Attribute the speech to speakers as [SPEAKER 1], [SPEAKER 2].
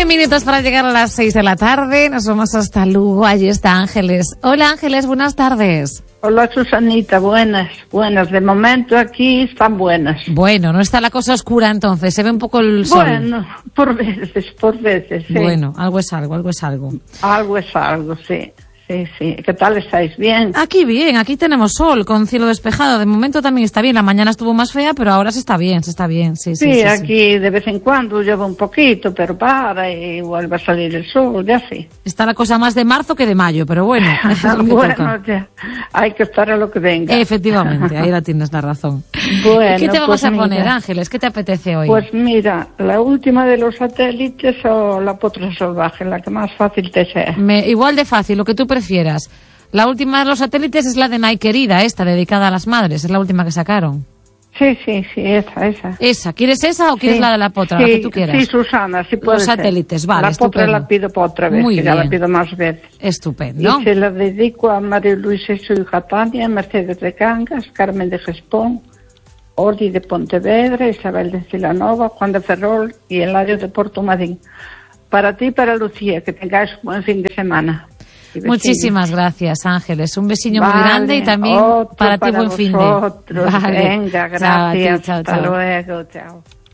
[SPEAKER 1] minutos para llegar a las 6 de la tarde. Nos vamos hasta Lugo. Allí está Ángeles. Hola Ángeles, buenas tardes.
[SPEAKER 2] Hola Susanita, buenas. De momento aquí están buenas.
[SPEAKER 1] Bueno, no está la cosa oscura entonces, se ve un poco el sol.
[SPEAKER 2] Bueno, por veces, sí.
[SPEAKER 1] Bueno, algo es algo.
[SPEAKER 2] Algo es algo, sí. Sí. ¿Qué tal estáis? ¿Bien?
[SPEAKER 1] Aquí bien, aquí tenemos sol con cielo despejado. De momento también está bien. La mañana estuvo más fea, pero ahora se está bien. Sí,
[SPEAKER 2] aquí de vez en cuando llueve un poquito, pero para y vuelve a salir el sol, ya sí.
[SPEAKER 1] Está la cosa más de marzo que de mayo, pero bueno.
[SPEAKER 2] Bueno, ya, hay que estar a lo que venga.
[SPEAKER 1] Efectivamente, ahí la tienes la razón.
[SPEAKER 2] Bueno,
[SPEAKER 1] ¿Qué te vamos a poner,
[SPEAKER 2] mira,
[SPEAKER 1] Ángeles? ¿Qué te apetece hoy?
[SPEAKER 2] Pues mira, la última de los satélites o la potra salvaje, la que más fácil te sea.
[SPEAKER 1] Igual de fácil, lo que tú prefieras. La última de los satélites es la de Nike Querida, esta, dedicada a las madres, es la última que sacaron.
[SPEAKER 2] Sí, esa.
[SPEAKER 1] ¿Esa? ¿Quieres esa o quieres la de la potra, la que tú quieras?
[SPEAKER 2] Sí, Susana, sí puede
[SPEAKER 1] ser. Los satélites, vale,
[SPEAKER 2] la
[SPEAKER 1] estupendo.
[SPEAKER 2] potra la pido para otra vez,
[SPEAKER 1] Muy
[SPEAKER 2] que
[SPEAKER 1] bien.
[SPEAKER 2] ya la pido más veces.
[SPEAKER 1] Estupendo.
[SPEAKER 2] Y se la dedico a María Luisa y su hija Tania, Mercedes de Cangas, Carmen de Gespón, Ordi de Pontevedra, Isabel de Cilanova, Juan de Ferrol y Eladio de Portomadín. Para ti y para Lucía, que tengáis un buen fin de semana.
[SPEAKER 1] Muchísimas gracias, Ángeles. Un besiño muy grande y también para ti buen fin de.
[SPEAKER 2] Vale. Venga, gracias.
[SPEAKER 1] Chao,
[SPEAKER 2] Hasta luego, chao.